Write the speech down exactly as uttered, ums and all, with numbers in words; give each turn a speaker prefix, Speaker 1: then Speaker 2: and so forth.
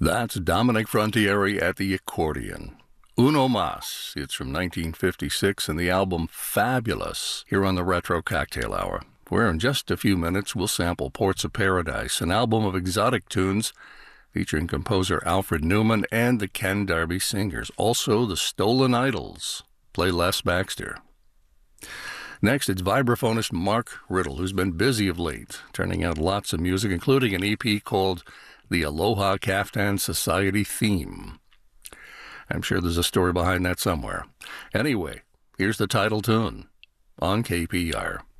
Speaker 1: That's Dominic Frontiere at the accordion. Uno Mas. It's from nineteen fifty-six and the album Fabulous here on the Retro Cocktail Hour, where in just a few minutes we'll sample Ports of Paradise, an album of exotic tunes featuring composer Alfred Newman and the Ken Darby Singers. Also the Stolen Idols. Play Les Baxter. Next, it's vibraphonist Mark Riddle, who's been busy of late, turning out lots of music, including an E P called The Aloha Caftan Society Theme. I'm sure there's a story behind that somewhere. Anyway, here's the title tune on K P R.